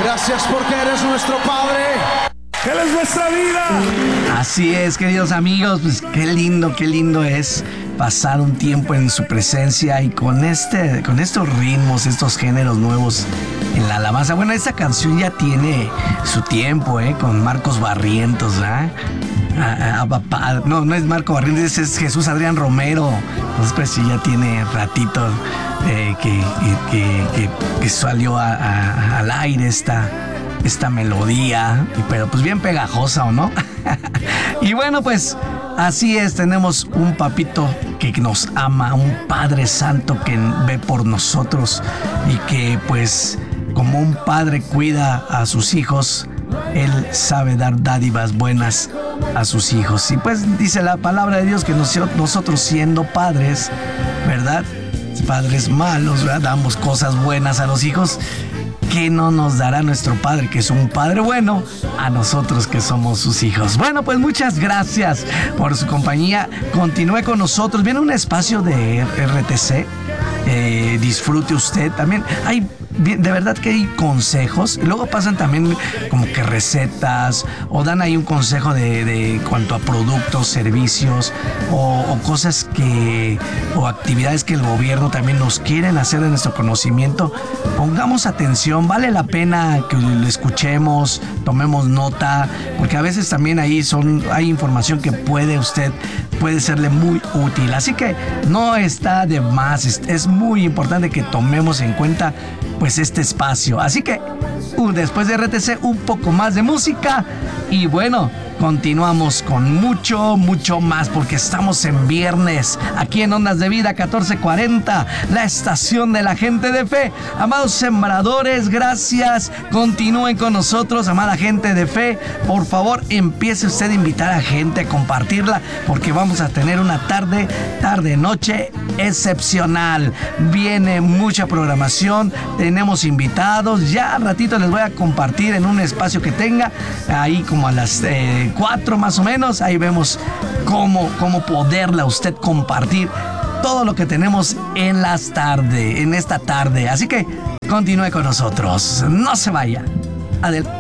Gracias porque eres nuestro Padre. Él es nuestra vida. Así es, queridos amigos, pues qué lindo es pasar un tiempo en su presencia y con estos ritmos, estos géneros nuevos en la alabanza. Bueno, esta canción ya tiene su tiempo, con Marcos Barrientos, ¿verdad? No es Marco Barrientos, es Jesús Adrián Romero. Entonces, pues sí, ya tiene ratito que salió al aire esta melodía, pero pues bien pegajosa, ¿o no? Y bueno, pues así es, tenemos un papito que nos ama, un Padre Santo que ve por nosotros y que pues como un padre cuida a sus hijos, Él sabe dar dádivas buenas a sus hijos. Y pues dice la palabra de Dios que nosotros siendo padres, ¿verdad? Padres malos, ¿verdad? Damos cosas buenas a los hijos. ¿Qué no nos dará nuestro Padre, que es un Padre bueno, a nosotros que somos sus hijos? Bueno, pues muchas gracias por su compañía. Continúe con nosotros. Viene un espacio de RTC. Disfrute usted también. De verdad que hay consejos. Luego pasan también como que recetas o dan ahí un consejo de cuanto a productos, servicios o cosas o actividades que el gobierno también nos quieren hacer de nuestro conocimiento. Pongamos atención, vale la pena que lo escuchemos, tomemos nota, porque a veces también ahí hay información que puede serle muy útil. Así que no está de más, es muy importante que tomemos en cuenta pues este espacio. Así que después de RTC un poco más de música y bueno, continuamos con mucho más porque estamos en viernes aquí en Ondas de Vida 1440, la estación de la gente de fe. Amados sembradores, gracias, continúen con nosotros. Amada gente de fe, por favor empiece usted a invitar a gente a compartirla porque vamos a tener una noche excepcional. Viene mucha programación, tenemos invitados, ya al ratito les voy a compartir en un espacio que tenga ahí como a las 4 más o menos. Ahí vemos cómo poderla usted compartir todo lo que tenemos en esta tarde. Así que continúe con nosotros, no se vaya. Adelante.